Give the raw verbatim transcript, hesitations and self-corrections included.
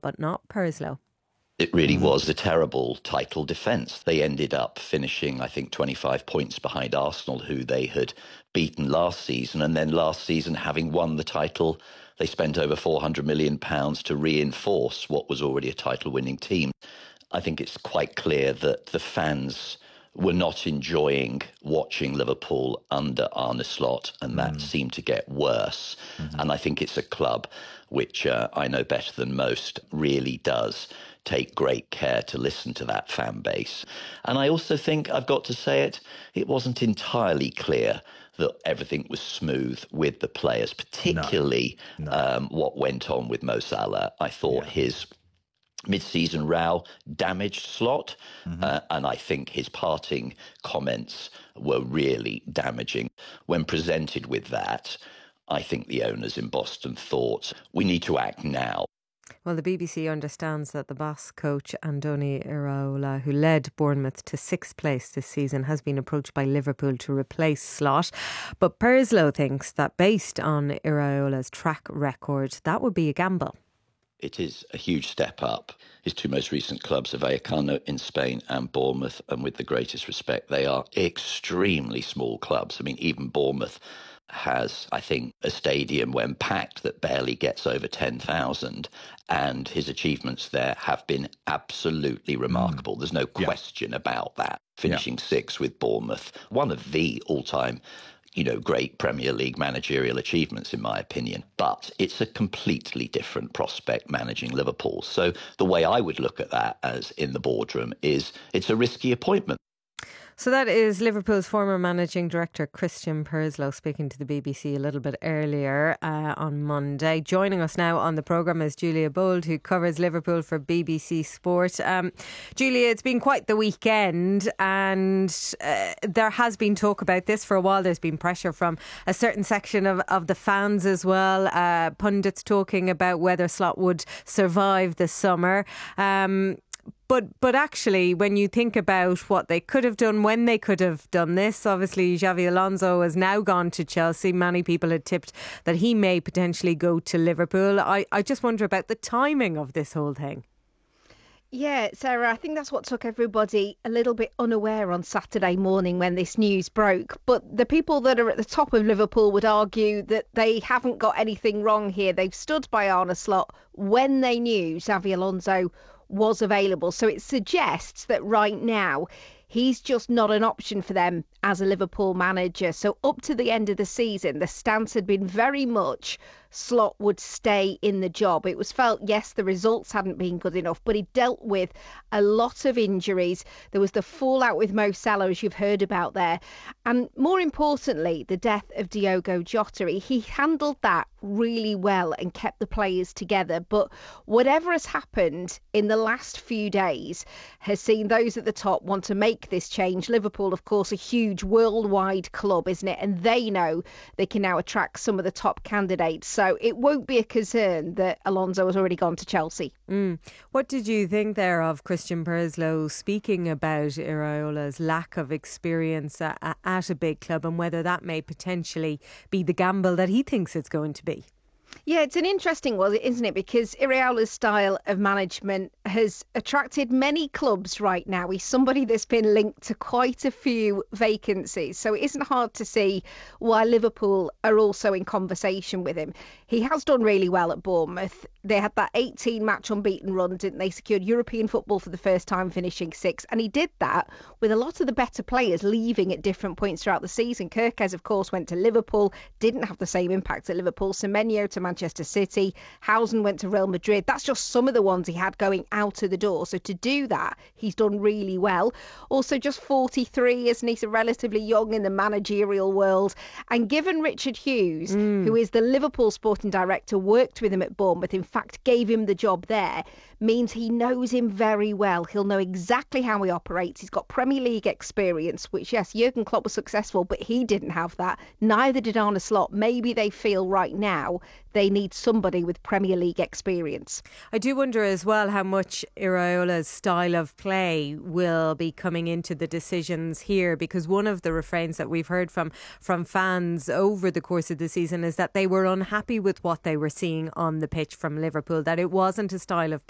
but not Purslow. It really was a terrible title defence. They ended up finishing, I think, twenty-five points behind Arsenal, who they had beaten last season. And then last season, having won the title, they spent over four hundred million pounds to reinforce what was already a title-winning team. I think it's quite clear that the fans were not enjoying watching Liverpool under Arne Slot, and that mm. seemed to get worse. Mm-hmm. And I think it's a club which uh, I know better than most really does take great care to listen to that fan base. And I also think, I've got to say it, it wasn't entirely clear that everything was smooth with the players, particularly no. No. Um, what went on with Mo Salah. I thought yeah. his mid-season row damaged Slot, mm-hmm. uh, and I think his parting comments were really damaging. When presented with that, I think the owners in Boston thought, we need to act now. Well, the B B C understands that the Basque coach Andoni Iraola, who led Bournemouth to sixth place this season, has been approached by Liverpool to replace Slot. But Purslow thinks that based on Iraola's track record, that would be a gamble. It is a huge step up. His two most recent clubs are Vallecano in Spain and Bournemouth, and with the greatest respect, they are extremely small clubs. I mean, even Bournemouth has, I think, a stadium when packed that barely gets over ten thousand, and his achievements there have been absolutely remarkable. Mm. There's no question yeah. about that. Finishing yeah. sixth with Bournemouth, one of the all-time, you know, great Premier League managerial achievements, in my opinion. But it's a completely different prospect managing Liverpool. So the way I would look at that as in the boardroom is it's a risky appointment. So that is Liverpool's former managing director, Christian Purslow, speaking to the B B C a little bit earlier uh, on Monday. Joining us now on the programme is Julia Bold, who covers Liverpool for B B C Sport. Um, Julia, it's been quite the weekend, and uh, there has been talk about this for a while. There's been pressure from a certain section of, of the fans as well. Uh, pundits talking about whether Slot would survive the summer. Um But but actually, when you think about what they could have done, when they could have done this, obviously Xabi Alonso has now gone to Chelsea. Many people had tipped that he may potentially go to Liverpool. I, I just wonder about the timing of this whole thing. Yeah, Sarah, I think that's what took everybody a little bit unaware on Saturday morning when this news broke. But the people that are at the top of Liverpool would argue that they haven't got anything wrong here. They've stood by Arne Slot when they knew Xabi Alonso was available. So it suggests that right now he's just not an option for them as a Liverpool manager. So up to the end of the season, the stance had been very much Slot would stay in the job. It was felt, yes, the results hadn't been good enough, but he dealt with a lot of injuries. There was the fallout with Mo Salah, as you've heard about there. And more importantly, the death of Diogo Jota. He handled that really well and kept the players together. But whatever has happened in the last few days has seen those at the top want to make this change. Liverpool, of course, a huge worldwide club, isn't it? And they know they can now attract some of the top candidates. So it won't be a concern that Alonso has already gone to Chelsea. Mm. What did you think there of Christian Purslow speaking about Iraola's lack of experience at, at a big club and whether that may potentially be the gamble that he thinks it's going to be? Yeah, it's an interesting one, isn't it? Because Iraola's style of management has attracted many clubs right now. He's somebody that's been linked to quite a few vacancies. So it isn't hard to see why Liverpool are also in conversation with him. He has done really well at Bournemouth. They had that eighteen match unbeaten run, didn't they? Secured European football for the first time, finishing sixth. And he did that with a lot of the better players leaving at different points throughout the season. Kerkez, of course, went to Liverpool, didn't have the same impact at Liverpool. Semenyo to Manchester City, Housen went to Real Madrid. That's just some of the ones he had going out of the door. So to do that, he's done really well. Also just forty-three, isn't he? So relatively young in the managerial world. And given Richard Hughes, mm. who is the Liverpool sporting director, worked with him at Bournemouth, in fact gave him the job there, means he knows him very well. He'll know exactly how he operates. He's got Premier League experience, which, yes, Jurgen Klopp was successful, but he didn't have that. Neither did Arne Slot. Maybe they feel right now they need somebody with Premier League experience. I do wonder as well how much Iraola's style of play will be coming into the decisions here, because one of the refrains that we've heard from, from fans over the course of the season is that they were unhappy with what they were seeing on the pitch from Liverpool, that it wasn't a style of